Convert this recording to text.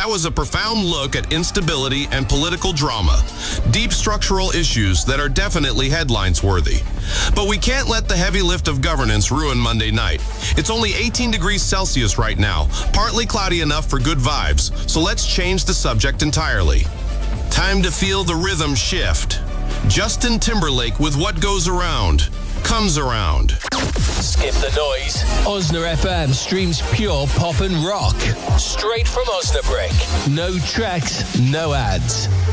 That was a profound look at instability and political drama. Deep structural issues that are definitely headlines worthy. But we can't let the heavy lift of governance ruin Monday night. It's only 18 degrees Celsius right now, partly cloudy enough for good vibes, so let's change the subject entirely. Time to feel the rhythm shift. Justin Timberlake with What Goes Around comes around. Skip the noise. Osna FM streams pure pop and rock. Straight from Osnabrück. No tracks, no ads.